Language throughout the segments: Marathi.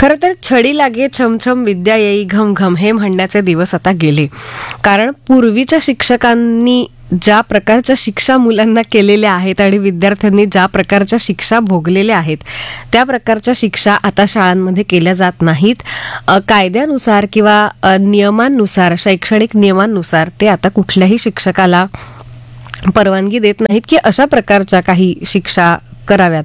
खरं तर छडी लागे छमछम विद्या येई घम घम हे म्हणण्याचे दिवस आता गेले. कारण पूर्वीच्या शिक्षकांनी ज्या प्रकारच्या शिक्षा मुलांना केलेल्या आहेत आणि विद्यार्थ्यांनी ज्या प्रकारच्या शिक्षा भोगलेल्या आहेत त्या प्रकारच्या शिक्षा आता शाळांमध्ये केल्या जात नाहीत. कायद्यानुसार किंवा नियमांनुसार, शैक्षणिक नियमांनुसार ते आता कुठल्याही शिक्षकाला परवानगी देत नाहीत की अशा प्रकारच्या काही शिक्षा कराव्यात.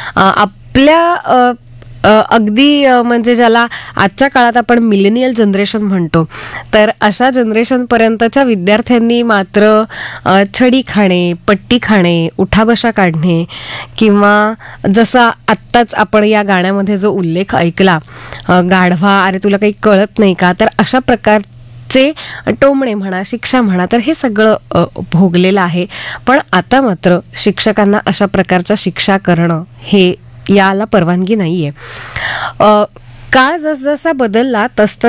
आपल्या अगदी म्हणजे ज्याला आजच्या काळात आपण मिलेनियल जनरेशन म्हणतो, तर अशा जनरेशनपर्यंतच्या विद्यार्थ्यांनी मात्र छडी खाणे, पट्टी खाणे, उठाबशा काढणे किंवा जसा आत्ताच आपण या गाण्यामध्ये जो उल्लेख ऐकला, गाढवा अरे तुला काही कळत नाही का, तर अशा प्रकारचे टोमणे म्हणा, शिक्षा म्हणा, तर हे सगळं भोगलेलं आहे. पण आता मात्र शिक्षकांना अशा प्रकारच्या शिक्षा करणं हे याला परवानगी नाहीये. काळ जसजसा बदलला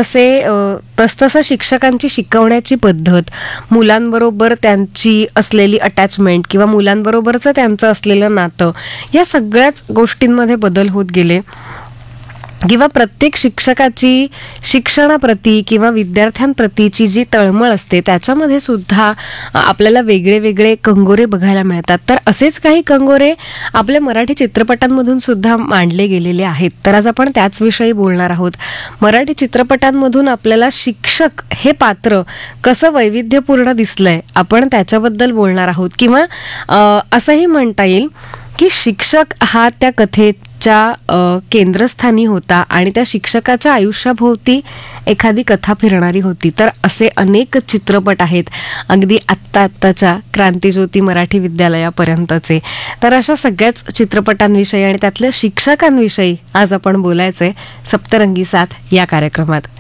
तसतसं शिक्षकांची शिकवण्याची पद्धत, मुलांबरोबर त्यांची असलेली अटॅचमेंट किंवा मुलांबरोबरचं त्यांचं असलेलं नातं, या सगळ्याच गोष्टींमध्ये बदल होत गेले. किंवा प्रत्येक शिक्षकाची शिक्षणाप्रती किंवा विद्यार्थ्यांप्रतीची जी तळमळ असते त्याच्यामध्ये सुद्धा आपल्याला वेगळे वेगळे कंगोरे बघायला मिळतात. तर असेच काही कंगोरे आपल्या मराठी चित्रपटांमधून सुद्धा मांडले गेलेले आहेत. तर आज आपण त्याच विषयी बोलणार आहोत. मराठी चित्रपटांमधून आपल्याला शिक्षक हे पात्र कसं वैविध्यपूर्ण दिसलंय, आपण त्याच्याबद्दल बोलणार आहोत. किंवा असंही म्हणता येईल की शिक्षक हा त्या कथेच्या केंद्रस्थानी होता आणि त्या शिक्षकाच्या आयुष्याभोवती एखादी कथा फिरणारी होती. तर असे अनेक चित्रपट आहेत, अगदी आत्ताच्या क्रांतिज्योती मराठी विद्यालयापर्यंतचे. तर अशा सगळ्याच चित्रपटांविषयी आणि त्यातल्या शिक्षकांविषयी आज आपण बोलायचंय सप्तरंगी साथ या कार्यक्रमात.